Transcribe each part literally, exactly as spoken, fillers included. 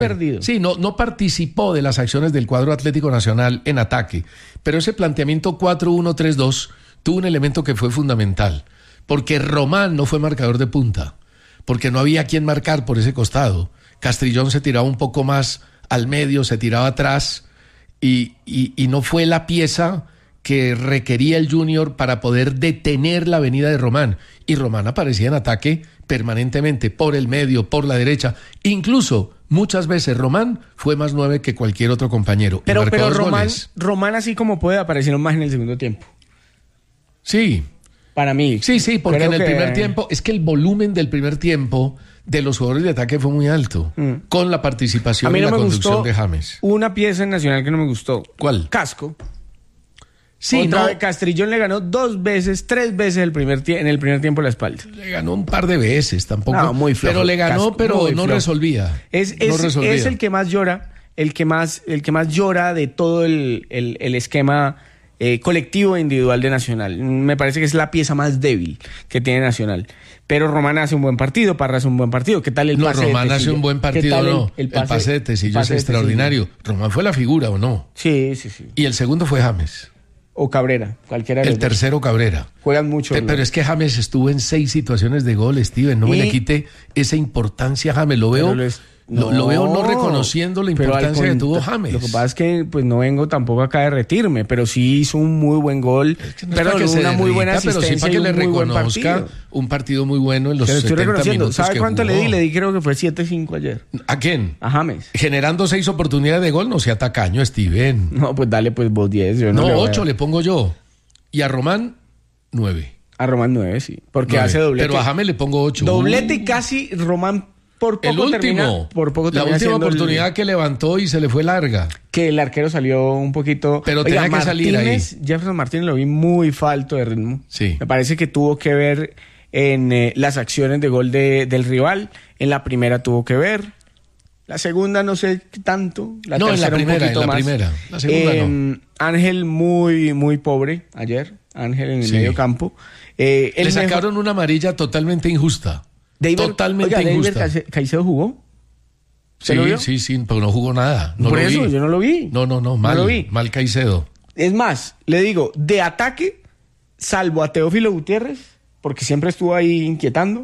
perdido. Sí, no, no participó de las acciones del cuadro Atlético Nacional en ataque, pero ese planteamiento cuatro uno tres dos tuvo un elemento que fue fundamental, porque Román no fue marcador de punta, porque no había quien marcar por ese costado. Castrillón se tiraba un poco más al medio, se tiraba atrás, y, y, y no fue la pieza que requería el Junior para poder detener la venida de Román. Y Román aparecía en ataque permanentemente, por el medio, por la derecha. Incluso, muchas veces, Román fue más nueve que cualquier otro compañero. Pero, pero Román, Román, así como puede, aparecer más en el segundo tiempo. Sí. Para mí. Sí, sí, porque en el que... primer tiempo, es que el volumen del primer tiempo de los jugadores de ataque fue muy alto, mm. con la participación y no la conducción de James. Una pieza en Nacional que no me gustó. ¿Cuál? Casco. Sí, Otra no. vez Castrillón le ganó dos veces, tres veces el primer en el primer tiempo la espalda. Le ganó un par de veces, tampoco. No, muy flojo. Pero le ganó, Casco, pero no flojo. resolvía. Es, es, no resolvía. es el que más llora, el que más, el que más llora de todo el, el, el esquema eh, colectivo e individual de Nacional. Me parece que es la pieza más débil que tiene Nacional. Pero Román hace un buen partido, Parra hace un buen partido. ¿Qué tal el no, pase Román de Tecillo? hace un buen partido, no. El, el, pase, el pase de Tecillo es extraordinario. Román fue la figura, ¿o no? Sí, sí, sí. Y el segundo fue James. O Cabrera, cualquiera de El los tercero dos. Cabrera. Juegan mucho. Pero, pero es que James estuvo en seis situaciones de gol, Steven. No y... me le quite esa importancia a James. Lo veo, les... no, lo, lo veo no reconociendo la importancia que tuvo James. Lo que pasa es que pues no vengo tampoco acá de retirarme, pero sí hizo un muy buen gol. Es que no pero es una muy buena asistencia, pero sí para que le reconozca partido. un partido muy bueno en los pero estoy setenta reconociendo. minutos. ¿Sabe que cuánto jugó? le di? Le di creo que fue siete cinco ayer. ¿A quién? A James. Generando seis oportunidades de gol, no sea tacaño, Steven. No, pues dale pues vos diez. Yo no, no le ocho le pongo yo. Y a Román, nueve. A Román nueve, sí. Porque nueve. Hace doblete. Pero a James le pongo ocho. Doblete y casi Román por poco el último, termina, por poco la última oportunidad el... que levantó y se le fue larga. Que el arquero salió un poquito... Pero Oiga, tenía que Martínez, salir ahí. Jefferson Martínez lo vi muy falto de ritmo. Sí. Me parece que tuvo que ver en eh, las acciones de gol de, del rival. En la primera tuvo que ver. La segunda no sé tanto. La no, en la primera, en la más. primera. La segunda eh, no. Ángel muy, muy pobre ayer. Ángel en el sí. medio campo. Eh, Le sacaron mejor... una amarilla totalmente injusta. David, totalmente oiga, injusta. David Caicedo jugó. Sí, lo vio? sí, sí, pero no jugó nada. No Por lo eso vi. yo no lo vi. No, no, no, mal, no lo vi. mal Caicedo. Es más, le digo, de ataque, salvo a Teófilo Gutiérrez, porque siempre estuvo ahí inquietando,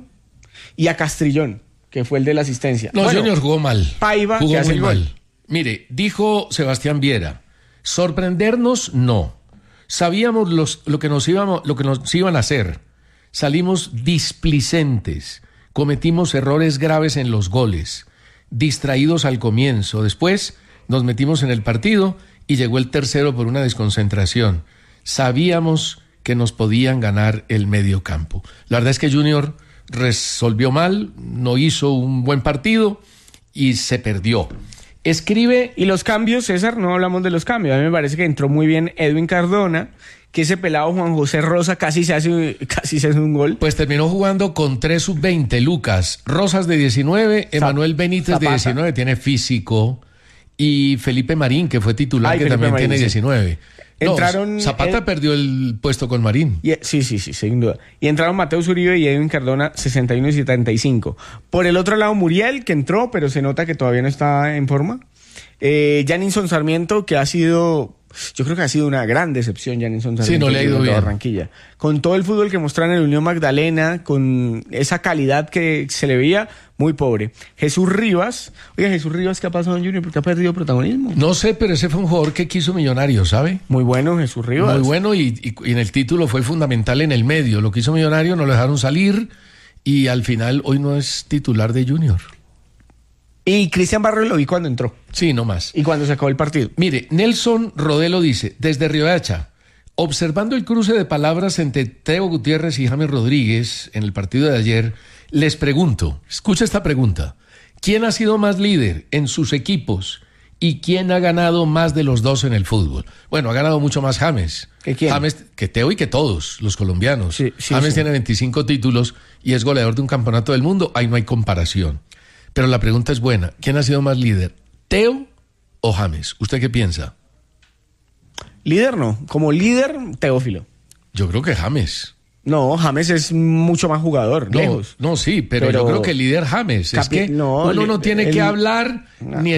y a Castrillón, que fue el de la asistencia. No, bueno, Junior jugó mal. Paiva, jugó que hace muy el mal. Gol. Mire, dijo Sebastián Viera, sorprendernos, no. Sabíamos los, lo, que nos íbamos, lo que nos iban a hacer. Salimos displicentes. Cometimos errores graves en los goles. Distraídos al comienzo. Después nos metimos en el partido y llegó el tercero por una desconcentración. Sabíamos que nos podían ganar el medio campo. La verdad es que Junior resolvió mal, no hizo un buen partido y se perdió. Escribe... Y los cambios, César, no hablamos de los cambios. A mí me parece que entró muy bien Edwin Cardona, que ese pelado Juan José Rosa casi se hace, casi se hace un gol. Pues terminó jugando con tres sub veinte, Lucas Rosas de diecinueve, Emanuel Benítez Zapata. de diecinueve, tiene físico, y Felipe Marín, que fue titular, Ay, que Felipe también Marín, tiene diecinueve. No, entraron Zapata el... perdió el puesto con Marín. Y, sí, sí, sí, sin duda. Y entraron Mateus Uribe y Edwin Cardona, sesenta y uno y setenta y cinco. Por el otro lado, Muriel, que entró, pero se nota que todavía no está en forma. Eh, Janinson Sarmiento, que ha sido... Yo creo que ha sido una gran decepción Janinson Sarmiento. Sí, no le ha ido bien. Barranquilla. Con todo el fútbol que mostraron en el Unión Magdalena, con esa calidad que se le veía, muy pobre. Jesús Rivas. Oiga, Jesús Rivas, ¿qué ha pasado en Junior? ¿Por qué ha perdido protagonismo? No sé, pero ese fue un jugador que quiso Millonarios, ¿sabe? Muy bueno, Jesús Rivas. Muy bueno y, y, y en el título fue fundamental en el medio. Lo quiso Millonario, no lo dejaron salir y al final hoy no es titular de Junior. Y Cristian Barrios lo vi cuando entró. Sí, no más. Y cuando se acabó el partido. Mire, Nelson Rodelo dice, desde Riohacha, observando el cruce de palabras entre Teo Gutiérrez y James Rodríguez en el partido de ayer, les pregunto, escucha esta pregunta, ¿quién ha sido más líder en sus equipos y quién ha ganado más de los dos en el fútbol? Bueno, ha ganado mucho más James. ¿Que quién? James, que Teo y que todos los colombianos. Sí, sí, James sí. tiene veinticinco títulos y es goleador de un campeonato del mundo, ahí no hay comparación. Pero la pregunta es buena. ¿Quién ha sido más líder? ¿Teo o James? ¿Usted qué piensa? Líder no. Como líder, Teófilo. Yo creo que James. No, James es mucho más jugador, No, lejos. no, sí, pero, Pero- yo creo que el líder James. Es Capi- que no, uno no el- tiene que el- hablar No. ni